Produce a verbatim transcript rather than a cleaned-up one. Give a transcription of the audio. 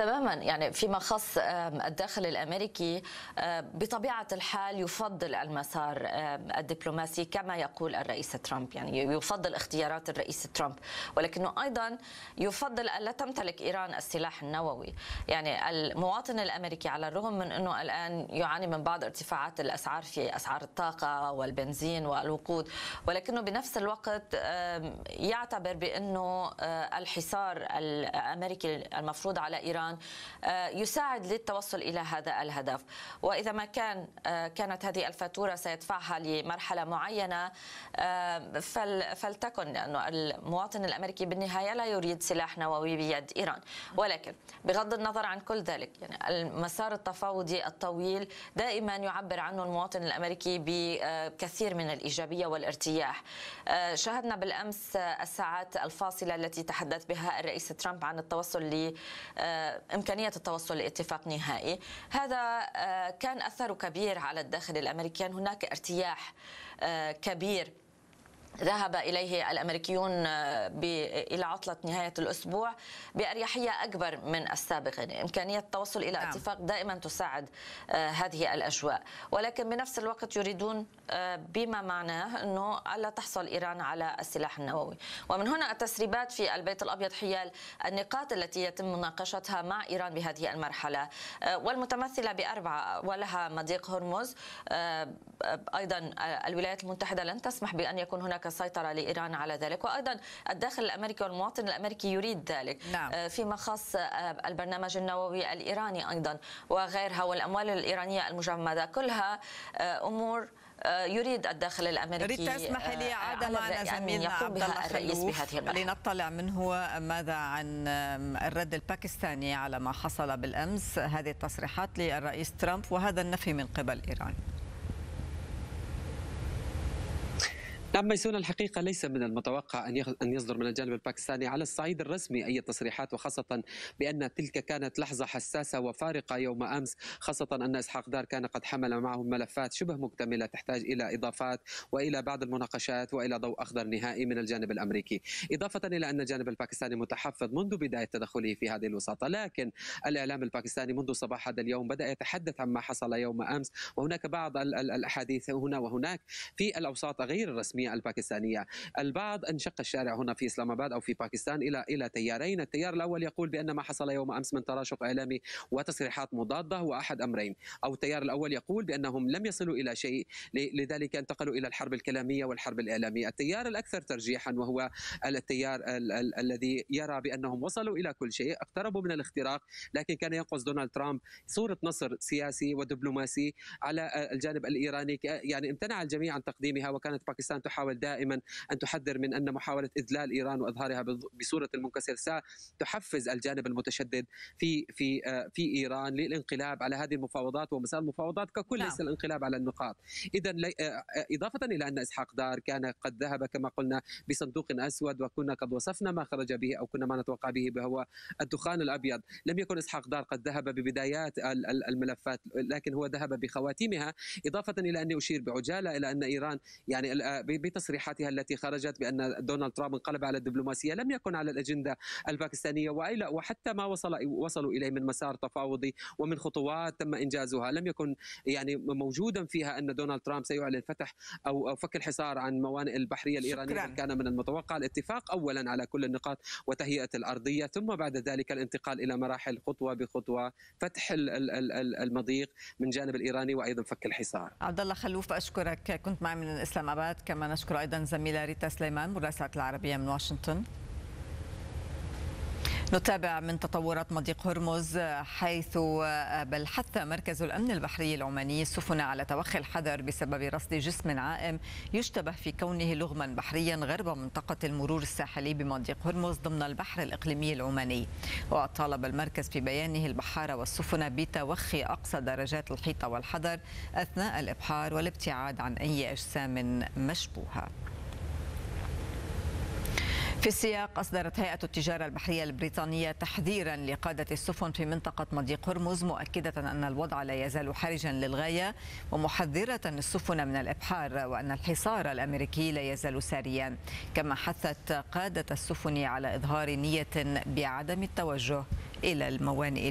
تماما. يعني فيما خص الداخل الأمريكي بطبيعة الحال يفضل المسار الدبلوماسي كما يقول الرئيس ترامب، يعني يفضل اختيارات الرئيس ترامب، ولكنه أيضا يفضل أن لا تمتلك إيران السلاح النووي. يعني المواطن الأمريكي على الرغم من أنه الآن يعاني من بعض ارتفاعات الأسعار في أسعار الطاقة والبنزين والوقود، ولكنه بنفس الوقت يعتبر بأنه الحصار الأمريكي المفروض على إيران يساعد للتوصل إلى هذا الهدف. وإذا ما كان كانت هذه الفاتورة سيدفعها لمرحلة معينة فلتكن، لأنه المواطن الأمريكي بالنهاية لا يريد سلاح نووي بيد إيران. ولكن بغض النظر عن كل ذلك، يعني المسار التفاوضي الطويل دائما يعبر عنه المواطن الأمريكي بكثير من الإيجابية والارتياح. شاهدنا بالأمس الساعات الفاصلة التي تحدث بها الرئيس ترامب عن التوصل لإمكانية التوصل لاتفاق نهائي. هذا كان أثره كبير على الداخل الأمريكي، هناك ارتياح كبير ذهب إليه الأمريكيون إلى عطلة نهاية الأسبوع بأريحية أكبر من السابق. يعني إمكانية التوصل إلى نعم. اتفاق دائما تساعد هذه الأجواء، ولكن بنفس الوقت يريدون بما معناه أنه ألا تحصل إيران على السلاح النووي. ومن هنا التسريبات في البيت الأبيض حيال النقاط التي يتم مناقشتها مع إيران بهذه المرحلة، والمتمثلة بأربعة، ولها مضيق هرمز. أيضا الولايات المتحدة لن تسمح بأن يكون هناك سيطرة لإيران على ذلك، وأيضا الداخل الأمريكي والمواطن الأمريكي يريد ذلك. نعم. فيما خص البرنامج النووي الإيراني أيضا وغيرها، والأموال الإيرانية المجمدة، كلها أمور يريد الداخل الأمريكي. ريتا اسمحي لي عاد معنا زميلنا عبد الله خلوف لنطلع منه ماذا عن الرد الباكستاني على ما حصل بالأمس، هذه التصريحات للرئيس ترامب وهذا النفي من قبل إيران. نعم ميسون، الحقيقة ليس من المتوقع أن يصدر من الجانب الباكستاني على الصعيد الرسمي أي تصريحات، وخاصة بأن تلك كانت لحظة حساسة وفارقة يوم أمس، خاصة أن إسحاق دار كان قد حمل معه ملفات شبه مكتملة تحتاج إلى إضافات وإلى بعض المناقشات وإلى ضوء أخضر نهائي من الجانب الأمريكي، إضافة إلى أن الجانب الباكستاني متحفظ منذ بداية تدخله في هذه الوساطة. لكن الإعلام الباكستاني منذ صباح هذا اليوم بدأ يتحدث عما حصل يوم أمس، وهناك بعض الأحاديث هنا وهناك في الأوساط غير الرسمية الباكستانية. البعض انشق الشارع هنا في اسلام اباد او في باكستان الى الى تيارين، التيار الاول يقول بان ما حصل يوم امس من تراشق اعلامي وتصريحات مضاده هو احد امرين، او التيار الاول يقول بانهم لم يصلوا الى شيء لذلك انتقلوا الى الحرب الكلاميه والحرب الاعلاميه. التيار الاكثر ترجيحا وهو التيار ال ال الذي يرى بانهم وصلوا الى كل شيء، اقتربوا من الاختراق، لكن كان ينقص دونالد ترامب صوره نصر سياسي ودبلوماسي على الجانب الايراني. يعني امتنع الجميع عن تقديمها، وكانت باكستان تحاول دائما أن تحذر من أن محاولة إذلال إيران وإظهارها بصورة المنكسر ستحفز الجانب المتشدد في في في إيران للانقلاب على هذه المفاوضات ومسار المفاوضات ككل، ليس الانقلاب على النقاط. إذا إضافة إلى أن إسحاق دار كان قد ذهب كما قلنا بصندوق أسود، وكنا قد وصفنا ما خرج به أو كنا ما نتوقع به هو الدخان الأبيض. لم يكن إسحاق دار قد ذهب ببدايات الملفات، لكن هو ذهب بخواتيمها. إضافة إلى أني أشير بعجالة إلى أن إيران يعني بتصريحاتها التي خرجت بأن دونالد ترامب انقلب على الدبلوماسية لم يكن على الأجندة الباكستانية، وحتى ما وصل وصلوا إليه من مسار تفاوضي ومن خطوات تم إنجازها لم يكن يعني موجودا فيها أن دونالد ترامب سيعلن فتح أو فك الحصار عن موانئ البحرية الإيرانية. شكرا. كان من المتوقع الاتفاق أولا على كل النقاط وتهيئة الأرضية، ثم بعد ذلك الانتقال إلى مراحل خطوة بخطوة، فتح المضيق من جانب الإيراني وأيضا فك الحصار. عبد الله خلوف أشكرك، كنت معي من الإسلام آباد. كما نشكر أيضا زميلة ريتا سليمان مراسلة العربية من واشنطن. نتابع من تطورات مضيق هرمز، حيث بل حث مركز الأمن البحري العماني السفن على توخي الحذر بسبب رصد جسم عائم يشتبه في كونه لغما بحريا غرب منطقة المرور الساحلي بمضيق هرمز ضمن البحر الإقليمي العماني. وطالب المركز في بيانه البحارة والسفن بتوخي أقصى درجات الحيطة والحذر أثناء الإبحار والابتعاد عن أي أجسام مشبوهة. في السياق، أصدرت هيئة التجارة البحرية البريطانية تحذيرا لقادة السفن في منطقة مضيق هرمز، مؤكدة أن الوضع لا يزال حرجا للغاية، ومحذرة السفن من الإبحار وأن الحصار الأمريكي لا يزال ساريا. كما حثت قادة السفن على إظهار نية بعدم التوجه إلى الموانئ